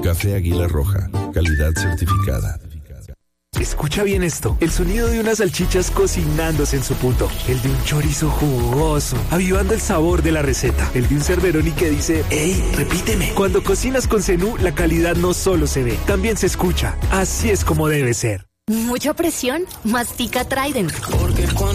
Café Águila Roja, calidad certificada. Escucha bien esto, el sonido de unas salchichas cocinándose en su punto, el de un chorizo jugoso, avivando el sabor de la receta, el de un Cerveroni que dice, ¡ey, repíteme! Cuando cocinas con Zenú, la calidad no solo se ve, también se escucha. Así es como debe ser. ¿Mucha presión? Mastica Trident. Porque cuando